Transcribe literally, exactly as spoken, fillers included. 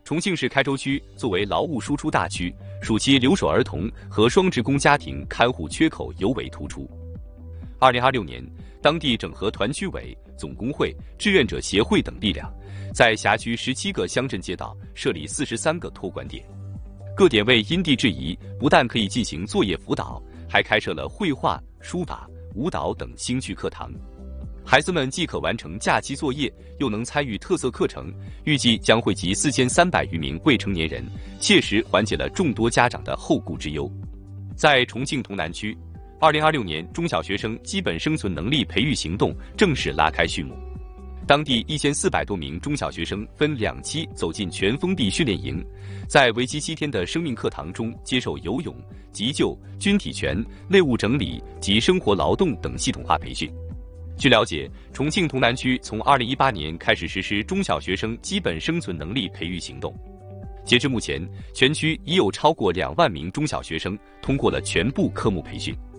重庆市开州区作为劳务输出大区，暑期留守儿童和双职工家庭看护缺口尤为突出。二零二六年，当地整合团区委、总工会、志愿者协会等力量，在辖区十七个乡镇街道设立四十三个托管点，各点位因地制宜，不但可以进行作业辅导，还开设了绘画、书法、舞蹈等兴趣课堂。孩子们既可完成假期作业，又能参与特色课程，预计将惠及四千三百余名未成年人，切实缓解了众多家长的后顾之忧。在重庆潼南区，二零二六年中小学生基本生存能力培育行动正式拉开序幕。当地一千四百多名中小学生分两期走进全封闭训练营，在为期七天的生命课堂中接受游泳、急救、军体拳、内务整理及生活劳动等系统化培训。据了解，重庆潼南区从二零一八年开始实施中小学生基本生存能力培育行动。截至目前，全区已有超过两万名中小学生通过了全部科目培训。